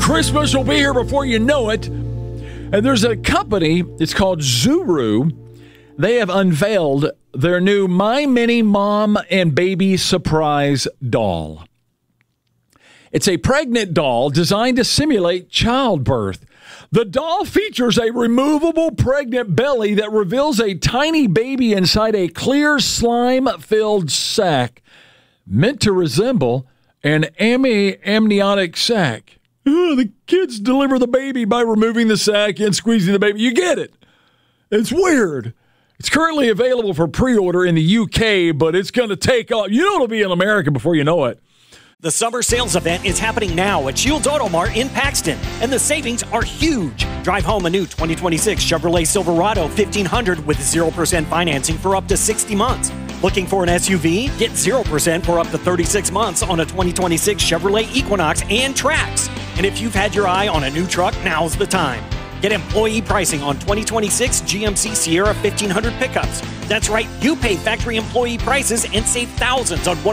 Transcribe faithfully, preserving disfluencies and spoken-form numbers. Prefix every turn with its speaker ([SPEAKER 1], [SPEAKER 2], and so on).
[SPEAKER 1] Christmas will be here before you know it. And there's a company, it's called Zuru. They have unveiled their new My Mini Mom and Baby Surprise doll. It's a pregnant doll designed to simulate childbirth. The doll features a removable pregnant belly that reveals a tiny baby inside a clear slime-filled sack meant to resemble an ami- amniotic sac. Ugh, the kids deliver the baby by removing the sack and squeezing the baby. You get it. It's weird. It's currently available for pre-order in the U K, but it's going to take off. You know it'll be in America before you know it.
[SPEAKER 2] The summer sales event is happening now at Shields Auto Mart in Paxton, and the savings are huge. Drive home a new twenty twenty-six Chevrolet Silverado fifteen hundred with zero percent financing for up to sixty months. Looking for an S U V? Get zero percent for up to thirty-six months on a twenty twenty-six Chevrolet Equinox and Trax. And if you've had your eye on a new truck, now's the time. Get employee pricing on twenty twenty-six G M C Sierra fifteen hundred pickups. That's right, you pay factory employee prices and save thousands on one